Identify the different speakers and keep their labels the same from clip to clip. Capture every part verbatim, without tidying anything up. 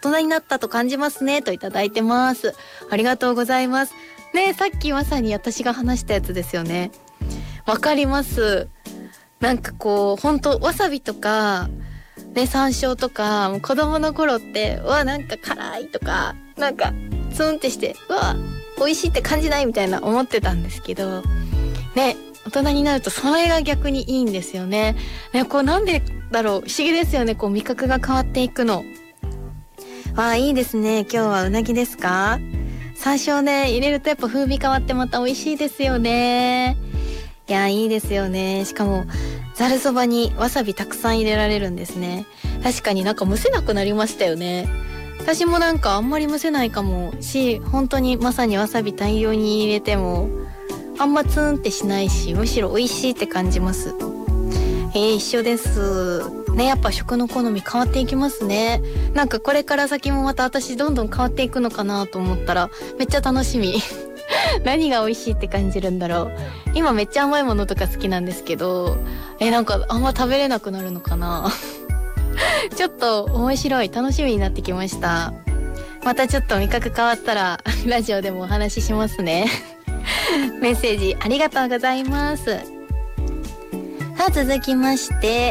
Speaker 1: 人になったと感じますねといただいてます。ありがとうございますね。さっきまさに私が話したやつですよね。わかります。なんかこう本当わさびとかね、山椒とかもう子供の頃ってうわなんか辛いとかなんかツンってしてうわ美味しいって感じないみたいな思ってたんですけどね、大人になるとそれが逆にいいんですよね。ね、こうなんでだろう、不思議ですよね。こう味覚が変わっていくの。わあ、いいですね。今日はうなぎですか？山椒ね、入れるとやっぱ風味変わってまた美味しいですよね。いや、いいですよね。しかもざるそばにわさびたくさん入れられるんですね。確かになんか蒸せなくなりましたよね。私もなんかあんまり蒸せないかもし、本当にまさにわさび大量に入れてもあんまツーンってしないし、むしろ美味しいって感じます。えー、一緒ですね。やっぱ食の好み変わっていきますね。なんかこれから先もまた私どんどん変わっていくのかなと思ったらめっちゃ楽しみ何が美味しいって感じるんだろう。今めっちゃ甘いものとか好きなんですけど、えー、なんかあんま食べれなくなるのかなちょっと面白い、楽しみになってきました。またちょっと味覚変わったらラジオでもお話ししますねメッセージありがとうございます。さあ続きまして、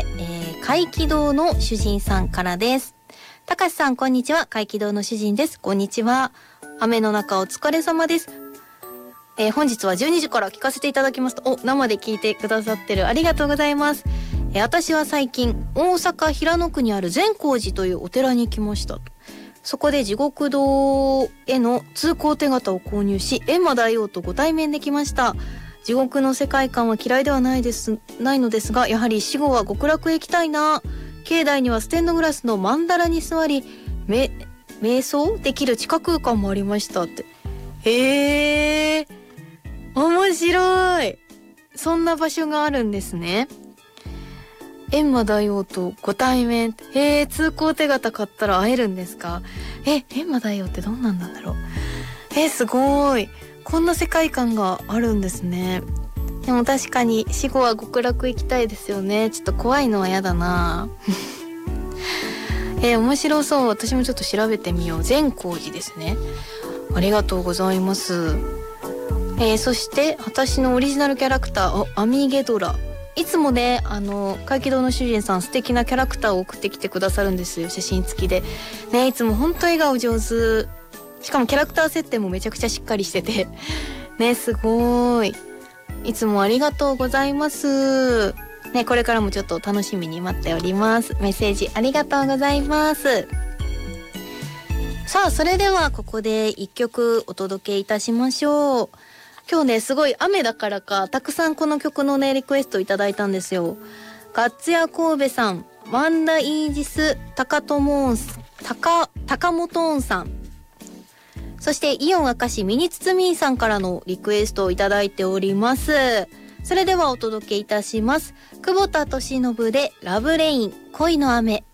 Speaker 1: えー、怪奇堂の主人さんからです。たかしさんこんにちは。怪奇堂の主人です。こんにちは。雨の中お疲れ様です。えー、本日はじゅうにじから聞かせていただきますと、お、生で聞いてくださってる、ありがとうございます。えー、私は最近大阪平野区にある善光寺というお寺に来ました。そこで地獄堂への通行手形を購入し、閻魔大王とご対面できました。地獄の世界観は嫌いではないですないのですが、やはり死後は極楽へ行きたいな。境内にはステンドグラスの曼荼羅に座りめ瞑想できる地下空間もありましたって。へえ、面白い。そんな場所があるんですね。閻魔大王とご対面。へえ、通行手形買ったら会えるんですか？え、閻魔大王ってどんなんなんだろう。え、すごい。こんな世界観があるんですね。でも確かに死後は極楽行きたいですよね。ちょっと怖いのは嫌だなえー、面白そう。私もちょっと調べてみよう。善光寺ですね。ありがとうございます。えー、そして私のオリジナルキャラクター、アミゲドラ。いつもね、あの怪奇堂の主人さん素敵なキャラクターを送ってきてくださるんですよ。写真付きでね。いつも本当笑顔上手。しかもキャラクター設定もめちゃくちゃしっかりしててね、すごい。いつもありがとうございますね。これからもちょっと楽しみに待っております。メッセージありがとうございます。さあそれではここで一曲お届けいたしましょう。今日ねすごい雨だからかたくさんこの曲のねリクエストいただいたんですよ。ガッツヤ神戸さん、ワンダイージス高友音高高本音さん、そしてイオン明石ミニツツミーさんからのリクエストをいただいております。それではお届けいたします。久保田利伸でラブレイン恋の雨。